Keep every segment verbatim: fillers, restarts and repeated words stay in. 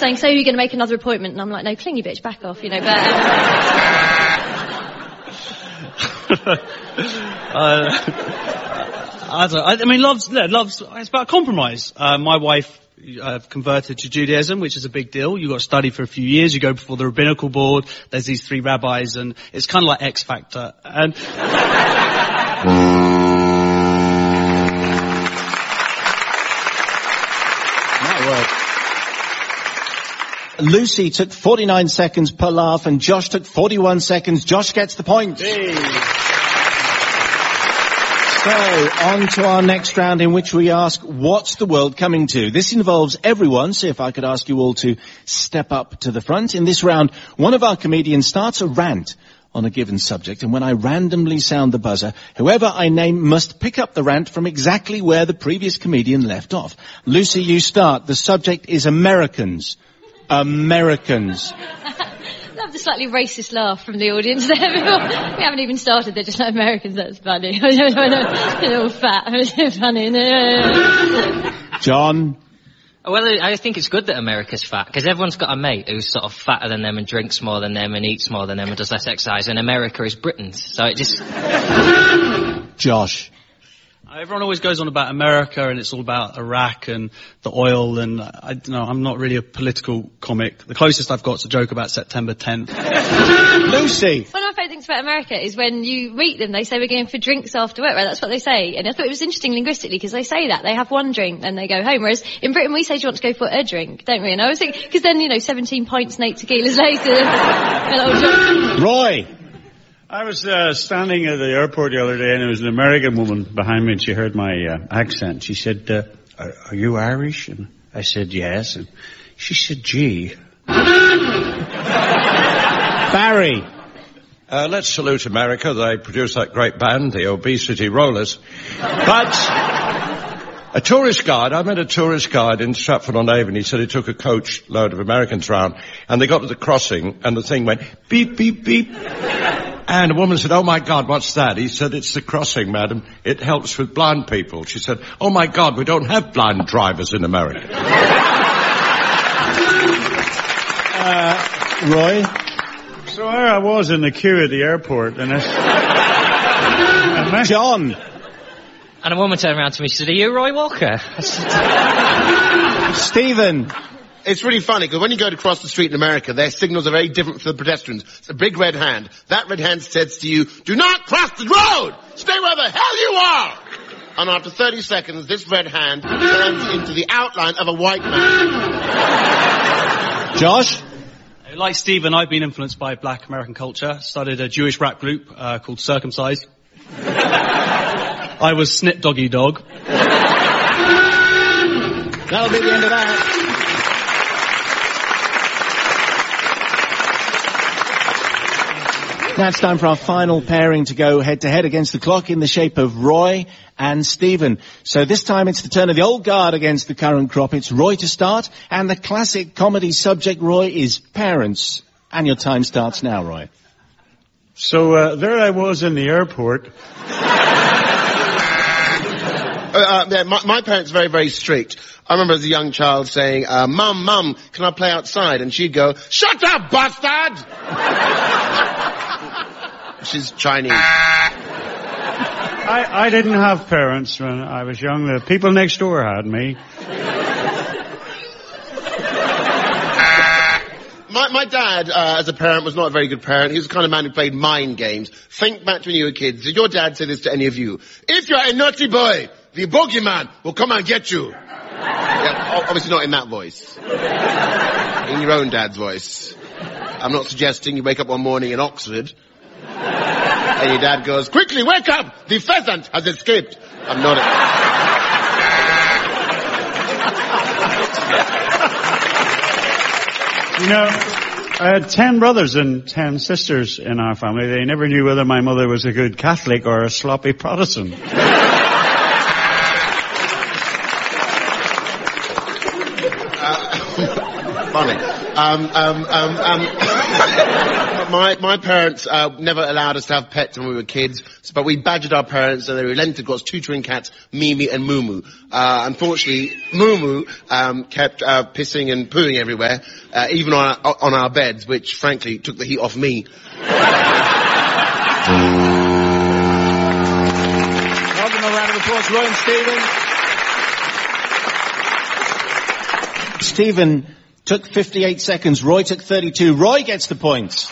saying, so are you going to make another appointment? And I'm like, no, clingy bitch, back off, you know, but... uh, I, don't, I, I mean, love's, love's, it's about compromise. Uh, my wife uh, converted to Judaism, which is a big deal. You've got to study for a few years. You go before the rabbinical board. There's these three rabbis, and it's kind of like X Factor. And... Lucy took forty-nine seconds per laugh and Josh took forty-one seconds. Josh gets the point. Hey. So, on to our next round in which we ask, what's the world coming to? This involves everyone, so if I could ask you all to step up to the front. In this round, one of our comedians starts a rant on a given subject, and when I randomly sound the buzzer, whoever I name must pick up the rant from exactly where the previous comedian left off. Lucy, you start. The subject is Americans. Americans. Love the slightly racist laugh from the audience there. We haven't even started, they're just like, Americans, that's funny. They're all fat, it's funny. John? Well, I think it's good that America's fat, because everyone's got a mate who's sort of fatter than them and drinks more than them and eats more than them and does less exercise, and America is Britain's, so it just... Josh? Everyone always goes on about America and it's all about Iraq and the oil, and I don't know, I'm not really a political comic. The closest I've got is a joke about September tenth. Lucy! One of my favourite things about America is when you meet them, they say we're going for drinks after work, right? That's what they say. And I thought it was interesting linguistically because they say that. They have one drink and they go home. Whereas in Britain we say, do you want to go for a drink? Don't we? And I was thinking, because then, you know, seventeen pints and eight tequilas later. Roy! I was uh, standing at the airport the other day, and there was an American woman behind me, and she heard my uh, accent. She said, uh, are, are you Irish? And I said, yes. And she said, gee. Barry. Uh, let's salute America. They produce that great band, the Obesity Rollers. But a tourist guide, I met a tourist guide in Stratford-on-Avon. He said he took a coach load of Americans round, and they got to the crossing, and the thing went beep, beep, beep. And a woman said, oh, my God, what's that? He said, it's the crossing, madam. It helps with blind people. She said, oh, my God, we don't have blind drivers in America. Uh, Roy? So there I was in the queue at the airport, and I... John? And a woman turned around to me, she said, are you Roy Walker? Stephen? It's really funny, because when you go to cross the street in America, their signals are very different for the pedestrians. It's a big red hand. That red hand says to you, do not cross the road! Stay where the hell you are! And after thirty seconds, this red hand turns into the outline of a white man. Josh? Like Stephen, I've been influenced by black American culture. Started a Jewish rap group uh, called Circumcised. I was Snip Doggy Dog. That'll be the end of that. Now it's time for our final pairing to go head-to-head against the clock in the shape of Roy and Stephen. So this time it's the turn of the old guard against the current crop. It's Roy to start, and the classic comedy subject, Roy, is parents. And your time starts now, Roy. So uh, there I was in the airport. Uh, uh, yeah, my, my parents are very, very strict. I remember as a young child saying, uh, Mum, Mum, can I play outside? And she'd go, shut up, bastard! She's Chinese. I, I didn't have parents when I was young. The people next door had me. My, my dad, uh, as a parent, was not a very good parent. He was the kind of man who played mind games. Think back to when you were kids. Did your dad say this to any of you? If you're a naughty boy, the bogeyman will come and get you. Yeah, obviously not in that voice. In your own dad's voice. I'm not suggesting you wake up one morning in Oxford and your dad goes, quickly, wake up! The pheasant has escaped. I'm not... You know, I had ten brothers and ten sisters in our family. They never knew whether my mother was a good Catholic or a sloppy Protestant. funny. Um, um, um, um, my, my parents, uh, never allowed us to have pets when we were kids, so, but we badgered our parents and they relented, got us two twin cats, Mimi and Mumu. Uh, unfortunately, Mumu, um, kept, uh, pissing and pooing everywhere, uh, even on our, on our beds, which frankly took the heat off me. Welcome, a round of applause, Roy and Stephen. Stephen took fifty-eight seconds, Roy took thirty-two. Roy gets the points.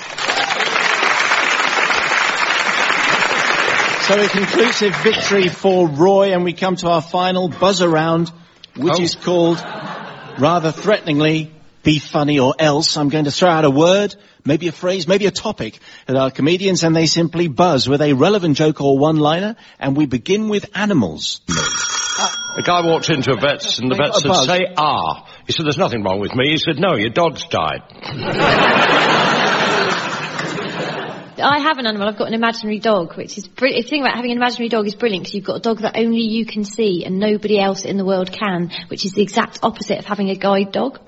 So a conclusive victory for Roy, and we come to our final buzzer round, which Oh. is called, rather threateningly, Be Funny or Else. I'm going to throw out a word, maybe a phrase, maybe a topic at our comedians, and they simply buzz with a relevant joke or one-liner, and we begin with animals. A guy walked into a vet's and the They vet got a said, buzz. say ah. He said, there's nothing wrong with me. He said, no, your dog's died. I have an animal. I've got an imaginary dog, which is br- the thing about having an imaginary dog is brilliant because you've got a dog that only you can see and nobody else in the world can, which is the exact opposite of having a guide dog.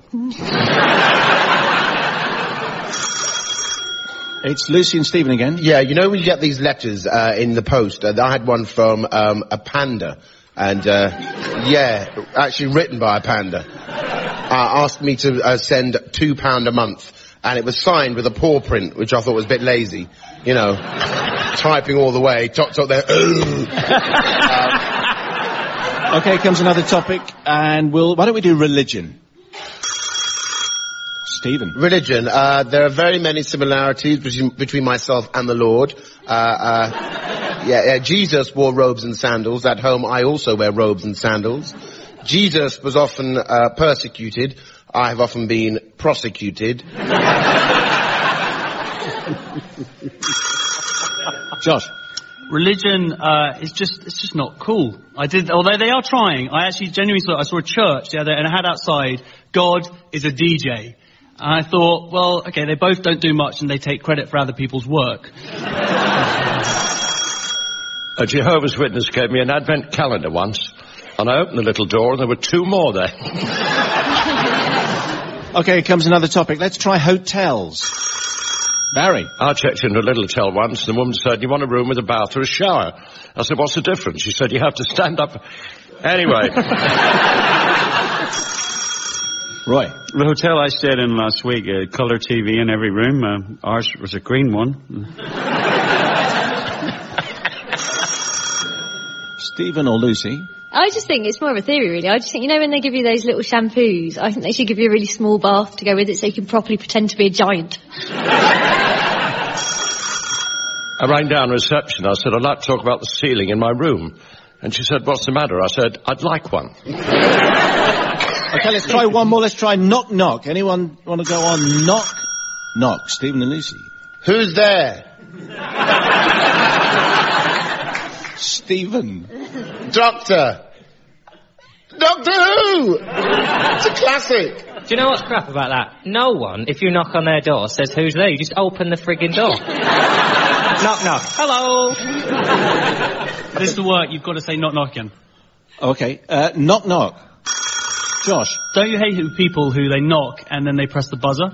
It's Lucy and Stephen again. Yeah, you know when you get these letters uh, in the post? Uh, I had one from um, a panda, and uh, yeah, actually written by a panda. Uh, asked me to uh, send two pound a month, and it was signed with a paw print, which I thought was a bit lazy. You know, typing all the way, top top there. um, Okay, comes another topic, and we'll, why don't we do religion? Stephen. Religion. Uh, there are very many similarities between, between myself and the Lord. Uh, uh, yeah, yeah, Jesus wore robes and sandals. At home, I also wear robes and sandals. Jesus was often uh, persecuted. I have often been prosecuted. Josh. Religion uh, is just, it's just not cool. I did, although they are trying, I actually genuinely thought, I saw a church the other day and I had outside, God is a D J. And I thought, well, okay, they both don't do much and they take credit for other people's work. A Jehovah's Witness gave me an advent calendar once, and I opened the little door and there were two more there. Okay, comes another topic. Let's try hotels. Barry. I checked into a little hotel once and the woman said, you want a room with a bath or a shower? I said, what's the difference? She said, you have to stand up. Anyway. Roy. The hotel I stayed in last week, uh, colour T V in every room. Uh, ours was a green one. Stephen or Lucy? I just think it's more of a theory, really. I just think, you know, when they give you those little shampoos, I think they should give you a really small bath to go with it so you can properly pretend to be a giant. I rang down reception. I said, I'd like to talk about the ceiling in my room. And she said, what's the matter? I said, I'd like one. Okay, let's try one more. Let's try knock knock. Anyone want to go on knock knock? Stephen and Lucy. Who's there? Stephen. Doctor. Doctor Who! It's a classic. Do you know what's crap about that? No one, if you knock on their door, says who's there. You just open the frigging door. Knock, knock. Hello. This is the work, you've got to say knock knock again. Okay, uh, knock knock. Josh. Don't you hate who- people who they knock and then they press the buzzer?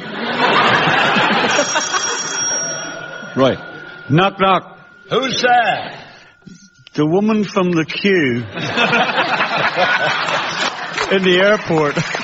Roy. Knock, knock. Who's there? The woman from the queue in the airport.